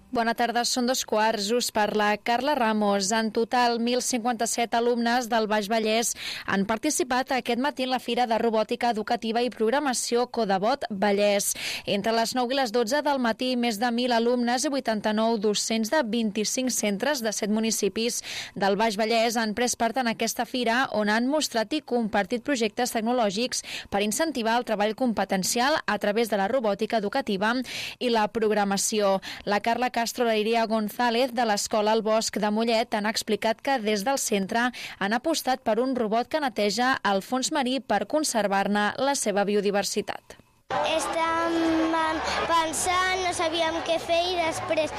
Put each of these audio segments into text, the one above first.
Bona tarda, són 2:15. Us parla Carla Ramos. En total, 1.057 alumnes del Baix Vallès han participat aquest matí en la Fira de Robòtica Educativa i Programació Codebot Vallès. Entre les 9 i les 12 del matí, més de 1.000 alumnes i 89 docents de 25 centres de 7 municipis del Baix Vallès han pres part en aquesta fira, on han mostrat i compartit projectes tecnològics per incentivar el treball competencial a través de la robòtica educativa i la programació. La Carla Castro i la Iria González de l'Escola El Bosc de Mollet han explicat que des del centre han apostat per un robot que neteja el fons marí per conservar-ne la seva biodiversitat. Estàvem pensant, no sabíem què fer i després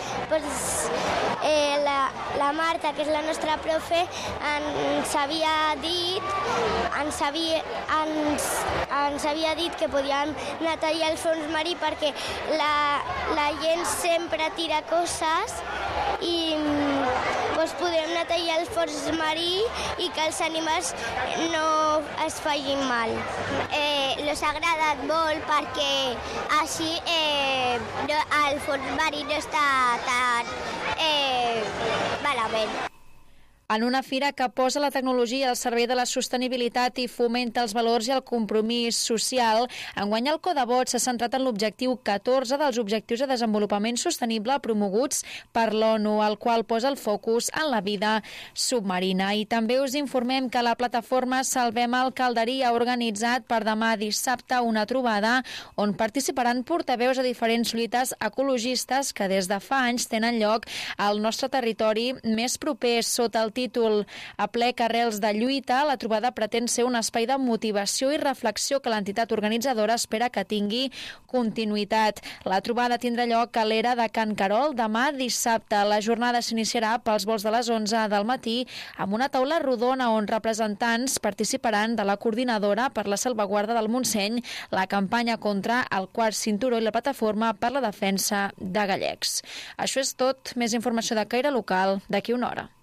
la Marta, que és la nostra profe, ens havia dit que podíem netejar el fons marí perquè la gent sempre tira coses i podem netejar el fons marí i que els animals no es facin mal. Ens ha agradat molt perquè així el fons marí no està tan malament. En una fira que posa la tecnologia al servei de la sostenibilitat i fomenta els valors i el compromís social, enguany el Codebot s'ha centrat en l'objectiu 14 dels Objectius de Desenvolupament Sostenible promoguts per l'ONU, el qual posa el focus en la vida submarina. I també us informem que la plataforma Salvem el Calderí ha organitzat per demà dissabte una trobada on participaran portaveus a diferents lluites ecologistes que des de fa anys tenen lloc al nostre territori més proper. Sota el títol Aplec arrels de lluita, la trobada pretén ser un espai de motivació i reflexió que l'entitat organitzadora espera que tingui continuïtat. La trobada tindrà lloc a l'era de Can Carol demà dissabte. La jornada s'iniciarà pels vols de les 11 del matí amb una taula rodona on representants participaran de la coordinadora per la salvaguarda del Montseny, la campanya contra el quart cinturó i la plataforma per la defensa de gallecs. Això és tot. Més informació de caire local d'aquí una hora.